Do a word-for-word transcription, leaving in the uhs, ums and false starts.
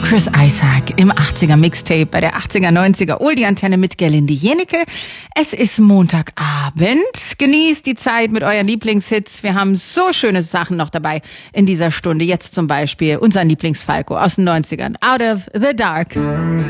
Chris Isaak im achtziger Mixtape bei der achtziger, neunziger Oldie-Antenne mit Gerlinde Jenecke. Es ist Montagabend. Genießt die Zeit mit euren Lieblingshits. Wir haben so schöne Sachen noch dabei in dieser Stunde. Jetzt zum Beispiel unser Lieblingsfalco aus den neunzigern. Out of the Dark.